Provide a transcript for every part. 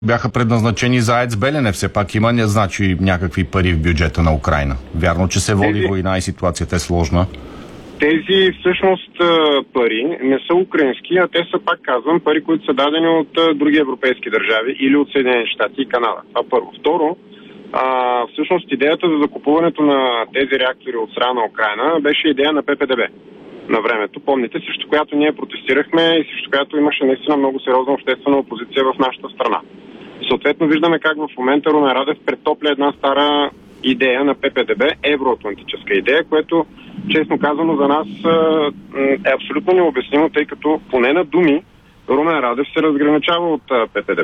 бяха предназначени за АЕЦ Белене. Все пак има, не значи, някакви пари в бюджета на Украйна. Вярно, че се води война и ситуацията е сложна. Тези всъщност пари не са украински, а те са, пак казвам, пари, които са дадени от други европейски държави или от Съединените щати и Канада. Това първо. Второ, всъщност идеята за закупуването на тези реактори от страна на Украйна беше идея на ППДБ на времето. Помните, срещу която ние протестирахме и срещу която имаше наистина много сериозна обществена опозиция в нашата страна. Съответно виждаме как в момента Румен Радев претопля една стара идея на ППДБ, евроатлантическа идея, което, честно казано, за нас е абсолютно необяснимо, тъй като поне на думи Румен Радев се разграничава от ППДБ.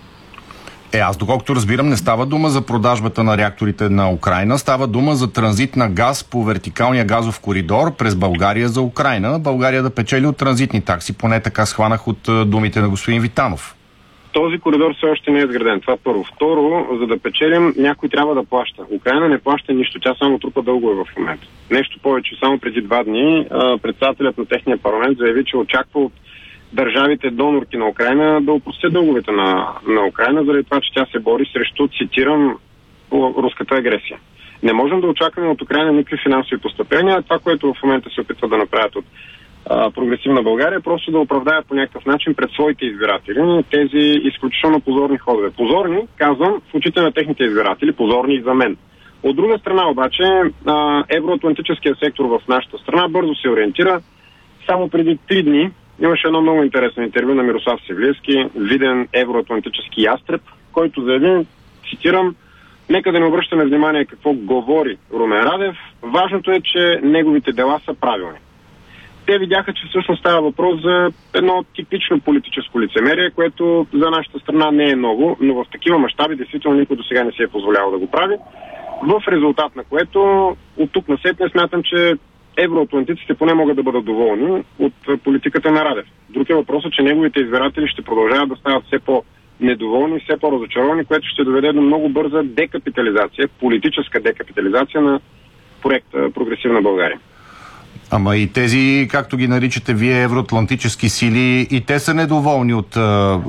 Аз доколкото разбирам, не става дума за продажбата на реакторите на Украйна, става дума за транзит на газ по вертикалния газов коридор през България за Украйна. България да печели от транзитни такси, поне така схванах от думите на господин Витанов. Този коридор все още не е изграден. Това първо. Второ, за да печелим, някой трябва да плаща. Украйна не плаща нищо. Тя само трупа дългове в момента. Нещо повече. Само преди 2 дни председателят на техния парламент заяви, че очаква от държавите донорки на Украйна да опростят дълговете на Украйна, заради това, че тя се бори срещу, цитирам, руската агресия. Не можем да очакваме от Украйна никакви финансови постъпления. Това, което в момента се опитва да направят от прогресивна България, просто да оправдаят по някакъв начин пред своите избиратели тези изключително позорни ходове. Позорни, казвам, в очите на техните избиратели, позорни и за мен. От друга страна обаче, евроатлантическия сектор в нашата страна бързо се ориентира. Само преди 3 дни имаше едно много интересно интервю на Мирослав Севлиевски, виден евроатлантически ястреб, който заяви, цитирам: "Нека да не обръщаме внимание какво говори Румен Радев. Важното е, че неговите дела са правилни." Те видяха, че всъщност става въпрос за едно типично политическо лицемерие, което за нашата страна не е ново, но в такива мащаби действително никой до сега не се е позволявал да го прави. В резултат на което от тук насетне смятам, че евроатлантиците поне могат да бъдат доволни от политиката на Радев. Друг е въпросът, че неговите избиратели ще продължават да стават все по-недоволни, все по-разочаровани, което ще доведе до много бърза декапитализация, политическа декапитализация на проекта Прогресивна България. Ама и тези, както ги наричате вие, евроатлантически сили, и те са недоволни от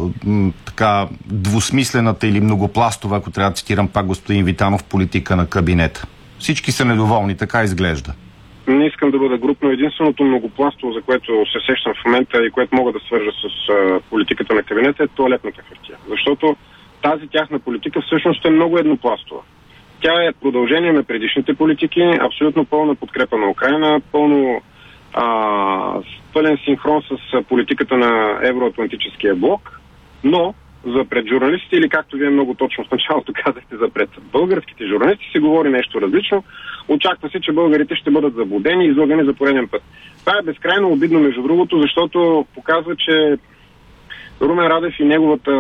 така двусмислената или многопластова, ако трябва да цитирам пак господин Витанов, политика на кабинета. Всички са недоволни, така изглежда. Не искам да бъда груб, но единственото многопластово, за което се сещам в момента и което мога да свържа с политиката на кабинета, е тоалетната хартия. Защото тази тяхна политика всъщност е много еднопластова. Тя е продължение на предишните политики, абсолютно пълна подкрепа на Украйна, пълен синхрон с политиката на евроатлантическия блок, но за пред журналистите, или както вие много точно в началото казахте, за пред българските журналисти се говори нещо различно. Очаква се, че българите ще бъдат заблудени и излъгани за пореден път. Това е безкрайно обидно, между другото, защото показва, че Румен Радев и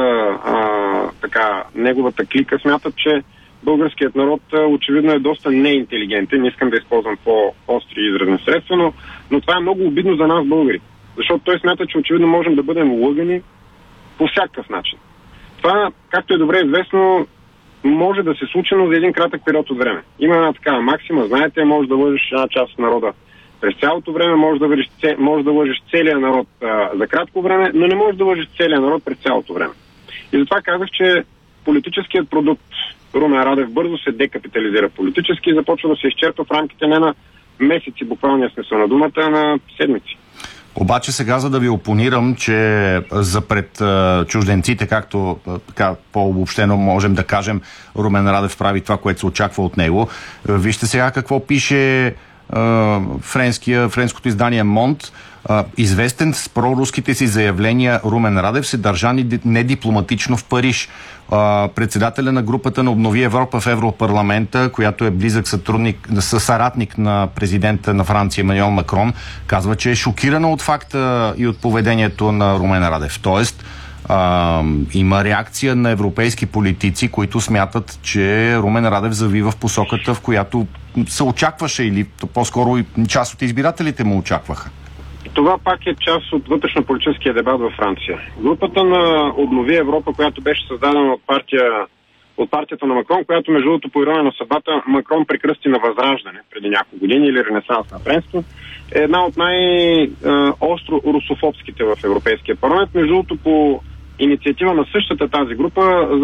неговата клика смятат, че българският народ очевидно е доста неинтелигентен. Не искам да използвам по-остри изразни средства, но това е много обидно за нас, българи. Защото той смята, че очевидно можем да бъдем лъгани по всякакъв начин. Това, както е добре известно, може да се случи, но за един кратък период от време. Има една такава максима, знаете, може да лъжеш една част от народа през цялото време, може да лъжеш целия народ за кратко време, но не може да лъжеш целия народ през цялото време. И затова казах, че политическият продукт Румен Радев бързо се декапитализира политически и започва да се изчерпва в рамките не на месеци, буквалния смисъл на думата, а на седмици. Обаче сега, за да ви опонирам, че за пред чужденците, както така по-обобщено можем да кажем, Румен Радев прави това, което се очаква от него. Вижте сега какво пише френското издание Монт. Известен с проруските си заявления Румен Радев се държа недипломатично в Париж. Председателя на групата на Обнови Европа в Европарламента, която е близък съратник на президента на Франция Емануел Макрон, казва, че е шокирана от факта и от поведението на Румен Радев. Тоест, има реакция на европейски политици, които смятат, че Румен Радев завива в посоката, в която се очакваше, или по-скоро и част от избирателите му очакваха. Това пак е част от вътрешно-политическия дебат във Франция. Групата на Обнови Европа, която беше създадена от партията на Макрон, която между другото по ирония на съдбата Макрон прекръсти на Възраждане преди няколко години, или Ренесанс на френско, е една от най-остро русофобските в Европейския парламент. Между другото по инициатива на същата тази група